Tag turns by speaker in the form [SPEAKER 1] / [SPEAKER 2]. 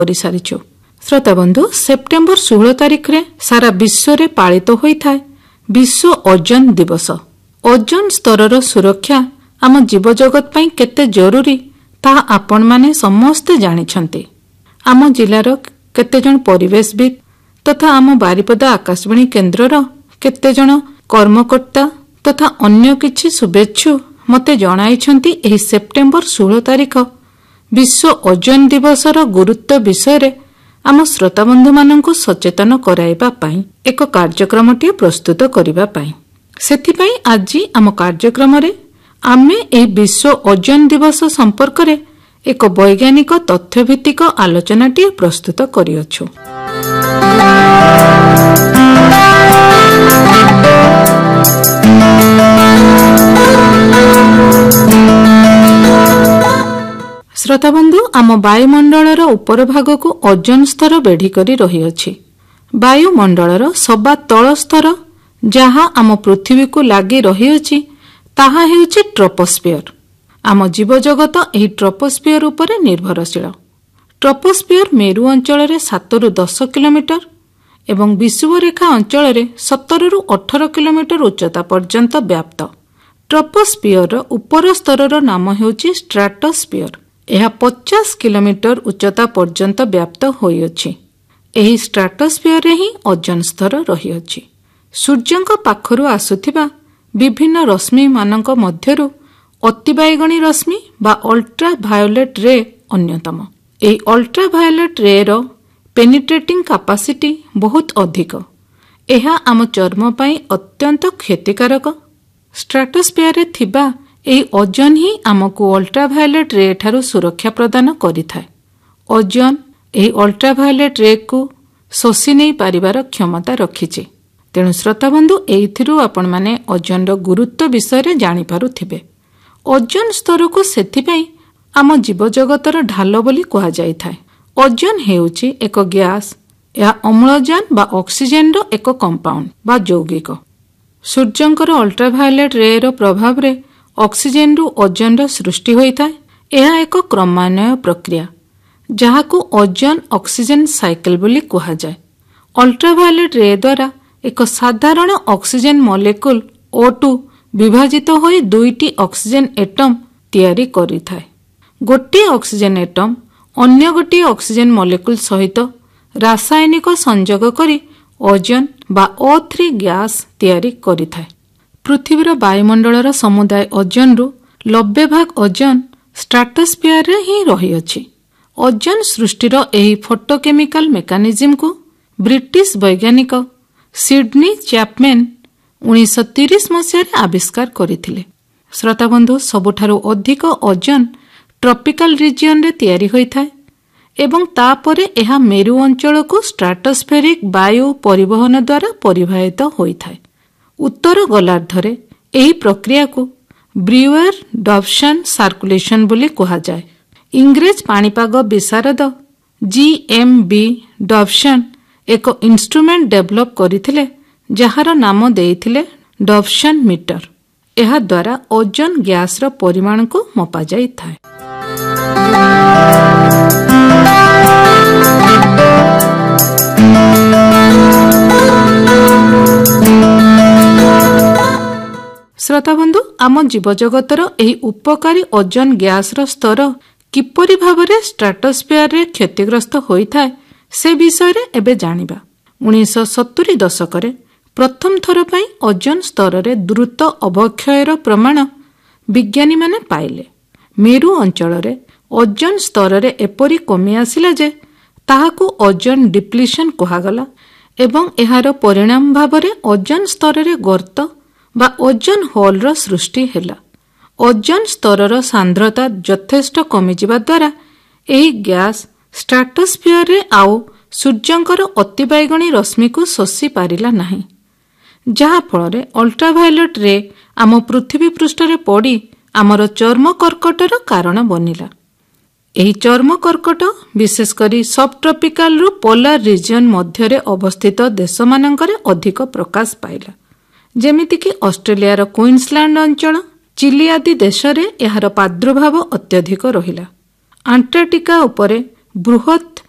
[SPEAKER 1] କରିସାରିଛୁ। ଶ୍ରୋତାବନ୍ଧୁ, September 16 ତାରିଖରେ ସାରା ବିଶ୍ୱରେ ପାଳିତ ହୋଇଥାଏ ବିଶ୍ୱ ଓଜୋନ ଦିବସ। ଓଜୋନ ସ୍ତରର ସୁରକ୍ଷା ଆମ ଜୀବଜଗତ ପାଇଁ କେତେ ଜରୁରୀ ତାହା ଆପଣମାନେ ସମସ୍ତେ ଜାଣିଛନ୍ତି। ଆମ ଜିଲ୍ଲାର କେତେଜଣ ପରିବେଶବିତ୍ ତଥା ଆମ ବାରିପଦା ଆକାଶବାଣୀ କେନ୍ଦ୍ରର କେତେଜଣ କର୍ମକର୍ତ୍ତା ତଥା ଅନ୍ୟ କିଛି ଶୁଭେଚ୍ଛୁ ମୋତେ ଜଣାଇଛନ୍ତି ଏହି ସେପ୍ଟେମ୍ବର 16 ତାରିଖ ବିଶ୍ୱ ଓଜୋନ ଦିବସର ଗୁରୁତ୍ୱ ବିଷୟରେ ଆମ ଶ୍ରୋତାବନ୍ଧୁମାନଙ୍କୁ ସଚେତନ କରାଇବା ପାଇଁ ଏକ କାର୍ଯ୍ୟକ୍ରମଟିଏ ପ୍ରସ୍ତୁତ କରିବା ପାଇଁ। ସେଥିପାଇଁ ଆଜି ଆମ କାର୍ଯ୍ୟକ୍ରମରେ ଆମେ ଏହି ବିଶ୍ୱ ଓଜୋନ ଦିବସ ସମ୍ପର୍କରେ ଏକ ବୈଜ୍ଞାନିକ ତଥ୍ୟଭିତ୍ତିକ ଆଲୋଚନାଟିଏ ପ୍ରସ୍ତୁତ କରିଅଛୁ। ଶ୍ରୋତାବନ୍ଧୁ, ଆମ ବାୟୁମଣ୍ଡଳର ଉପର ଭାଗକୁ ଓଜୋନ ସ୍ତର ବେଢି କରି ରହିଅଛି। ବାୟୁମଣ୍ଡଳର ସବା ତଳ ସ୍ତର ଯାହା ଆମ ପୃଥିବୀକୁ ଲାଗି ରହିଅଛି ତାହା ହେଉଛି ଟ୍ରୋପୋସ୍ଫିୟର। ଆମ ଜୀବଜଗତ ଏହି ଟ୍ରୋପୋସ୍ଫିୟର ଉପରେ ନିର୍ଭରଶୀଳ। ଟ୍ରୋପୋସ୍ଫିୟର ମେରୁ ଅଞ୍ଚଳରେ 7 ରୁ 10 କିଲୋମିଟର ଏବଂ ବିଷୁବରେଖା ଅଞ୍ଚଳରେ 17 ରୁ 18 କିଲୋମିଟର ଉଚ୍ଚତା ପର୍ଯ୍ୟନ୍ତ ବ୍ୟାପ୍ତ। ଟ୍ରୋପୋସ୍ଫିୟରର ଉପର ସ୍ତରର ନାମ ହେଉଛି ଷ୍ଟ୍ରାଟୋସ୍ଫିୟର। ଏହା 50 କିଲୋମିଟର ଉଚ୍ଚତା ପର୍ଯ୍ୟନ୍ତ ବ୍ୟାପ୍ତ ହୋଇଅଛି। ଏହି ଷ୍ଟ୍ରାଟୋସ୍ଫିୟରରେ ହିଁ ଓଜୋନ ସ୍ତର ରହିଅଛି। ସୂର୍ଯ୍ୟଙ୍କ ପାଖରୁ ଆସୁଥିବା ବିଭିନ୍ନ ରଶ୍ମିମାନଙ୍କ ମଧ୍ୟରୁ ଅତିବାଇଗଣୀ ରଶ୍ମି ବା ଅଲ୍ଟ୍ରାଭାୟୋଲେଟ୍ ରେ ଅନ୍ୟତମ। ଏହି ଅଲ୍ଟ୍ରାଭାୟୋଲେଟ୍ ରେର ପେନିଟ୍ରେଟିଂ କାପାସିଟି ବହୁତ ଅଧିକ। ଏହା ଆମ ଚର୍ମ ପାଇଁ ଅତ୍ୟନ୍ତ କ୍ଷତିକାରକ। ଷ୍ଟ୍ରାଟୋସ୍ଫିୟରରେ ଥିବା ଏହି ଓଜୋନ ହିଁ ଆମକୁ ଅଲ୍ଟ୍ରାଭାୟୋଲେଟ୍ ରେ ଠାରୁ ସୁରକ୍ଷା ପ୍ରଦାନ କରିଥାଏ। ଓଜୋନ ଏହି ଅଲ୍ଟ୍ରାଭାୟୋଲେଟ୍ ରେକୁ ଶୋଷି ନେଇ ପାରିବାର କ୍ଷମତା ରଖିଛି। ତେଣୁ ଶ୍ରୋତାବନ୍ଧୁ, ଏଇଥିରୁ ଆପଣମାନେ ଓଜୋନର ଗୁରୁତ୍ୱ ବିଷୟରେ ଜାଣିପାରୁଥିବେ। ଓଜୋନ ସ୍ତରକୁ ସେଥିପାଇଁ ଆମ ଜୀବଜଗତର ଢାଲ ବୋଲି କୁହାଯାଇଥାଏ। ଓଜୋନ ହେଉଛି ଏକ ଗ୍ୟାସ୍। ଏହା ଅମ୍ଳଜାନ ବା ଅକ୍ସିଜେନର ଏକ କମ୍ପାଉଣ୍ଡ ବା ଯୌଗିକ। ସୂର୍ଯ୍ୟଙ୍କର ଅଲ୍ଟ୍ରାଭାୟୋଲେଟ୍ ରେର ପ୍ରଭାବରେ ଅକ୍ସିଜେନରୁ ଓଜୋନର ସୃଷ୍ଟି ହୋଇଥାଏ। ଏହା ଏକ କ୍ରମାନ୍ୱୟ ପ୍ରକ୍ରିୟା ଯାହାକୁ ଓଜୋନ ଅକ୍ସିଜେନ ସାଇକେଲ ବୋଲି କୁହାଯାଏ। ଅଲ୍ଟ୍ରାଭାୟୋଲେଟ୍ ରେ ଦ୍ୱାରା ଏକ ସାଧାରଣ ଅକ୍ସିଜେନ ମଲିକ୍ୟୁଲ O2 ବିଭାଜିତ ହୋଇ 2ଟି ଅକ୍ସିଜେନ ଏଟମ୍ ତିଆରି କରିଥାଏ। ଗୋଟିଏ ଅକ୍ସିଜେନ ଏଟମ୍ ଅନ୍ୟ ଗୋଟିଏ ଅକ୍ସିଜେନ ମଲିକ୍ୟୁଲ ସହିତ ରାସାୟନିକ ସଂଯୋଗ କରି ଓଜୋନ ବା O3 ଗ୍ୟାସ୍ ତିଆରି କରିଥାଏ। ପୃଥିବୀର ବାୟୁମଣ୍ଡଳର ସମୁଦାୟ ଓଜୋନରୁ 90% ଓଜୋନ ଷ୍ଟ୍ରାଟୋସ୍ଫିୟରରେ ହିଁ ରହିଅଛି। ଓଜୋନ ସୃଷ୍ଟିର ଏହି ଫଟୋକେମିକାଲ ମେକାନିଜିମକୁ ବ୍ରିଟିଶ ବୈଜ୍ଞାନିକ ସିଡ୍ନି ଚ୍ୟାପମ୍ୟାନ୍ 1930 ମସିହାରେ ଆବିଷ୍କାର କରିଥିଲେ। ଶ୍ରୋତାବନ୍ଧୁ, ସବୁଠାରୁ ଅଧିକ ଓଜୋନ ଟ୍ରପିକାଲ ରିଜିଅନରେ ତିଆରି ହୋଇଥାଏ ଏବଂ ତାପରେ ଏହା ମେରୁ ଅଞ୍ଚଳକୁ ଷ୍ଟ୍ରାଟୋସ୍ଫେରିକ ବାୟୁ ପରିବହନ ଦ୍ୱାରା ପରିବାହିତ ହୋଇଥାଏ। ଉତ୍ତର ଗୋଲାର୍ଦ୍ଧରେ ଏହି ପ୍ରକ୍ରିୟାକୁ ବ୍ରିୱେର ଡବସନ ସାର୍କୁଲେସନ ବୋଲି କୁହାଯାଏ। ଇଂରେଜ ପାଣିପାଗ ବିଶାରଦ GMB ଡବସନ ଏକ ଇନ୍ଷ୍ଟ୍ରୁମେଣ୍ଟ ଡେଭଲପ କରିଥିଲେ ଯାହାର ନାମ ଦେଇଥିଲେ ଡବସନ ମିଟର। ଏହା ଦ୍ୱାରା ଓଜୋନ ଗ୍ୟାସର ପରିମାଣକୁ ମପାଯାଇଥାଏ। ଶ୍ରୋତାବନ୍ଧୁ, ଆମ ଜୀବଜଗତର ଏହି ଉପକାରୀ ଓଜୋନ ଗ୍ୟାସର ସ୍ତର କିପରି ଭାବରେ ଷ୍ଟ୍ରାଟୋସ୍ଫିୟରରେ କ୍ଷତିଗ୍ରସ୍ତ ହୋଇଥାଏ ସେ ବିଷୟରେ ଏବେ ଜାଣିବା। 1970 ଦଶକରେ ପ୍ରଥମ ଥର ପାଇଁ ଓଜୋନ ସ୍ତରରେ ଦ୍ରୁତ ଅବକ୍ଷୟର ପ୍ରମାଣ ବିଜ୍ଞାନୀମାନେ ପାଇଲେ। ମେରୁ ଅଞ୍ଚଳରେ ଓଜୋନ ସ୍ତରରେ ଏପରି କମି ଆସିଲା ଯେ ତାହାକୁ ଓଜୋନ ଡିପ୍ଲିସନ କୁହାଗଲା ଏବଂ ଏହାର ପରିଣାମ ଭାବରେ ଓଜୋନ ସ୍ତରରେ ଗର୍ତ୍ତ ବା ଓଜୋନ ହୋଲର ସୃଷ୍ଟି ହେଲା। ଓଜୋନ ସ୍ତରର ସାନ୍ଦ୍ରତା ଯଥେଷ୍ଟ କମିଯିବା ଦ୍ୱାରା ଏହି ଗ୍ୟାସ୍ ଷ୍ଟ୍ରାଟୋସ୍ଫିୟରରେ ଆଉ ସୂର୍ଯ୍ୟଙ୍କର ଅତିବାଇଗଣୀ ରଶ୍ମିକୁ ଶୋଷି ପାରିଲା ନାହିଁ, ଯାହାଫଳରେ ଅଲ୍ଟ୍ରାଭାୟୋଲେଟ୍ ରେ ଆମ ପୃଥିବୀ ପୃଷ୍ଠରେ ପଡ଼ି ଆମର ଚର୍ମ କର୍କଟର କାରଣ ବନିଲା। ଏହି ଚର୍ମ କର୍କଟ ବିଶେଷ କରି ସବଟ୍ରପିକାଲରୁ ପୋଲାର ରିଜିଅନ ମଧ୍ୟରେ ଅବସ୍ଥିତ ଦେଶମାନଙ୍କରେ ଅଧିକ ପ୍ରକାଶ ପାଇଲା, ଯେମିତିକି ଅଷ୍ଟ୍ରେଲିଆର କୁଇନ୍ସଲ୍ୟାଣ୍ଡ ଅଞ୍ଚଳ, ଚିଲି ଆଦି ଦେଶରେ ଏହାର ପ୍ରାଦୁର୍ଭାବ ଅତ୍ୟଧିକ ରହିଲା। ଆଣ୍ଟାର୍କଟିକା ଉପରେ ବୃହତ୍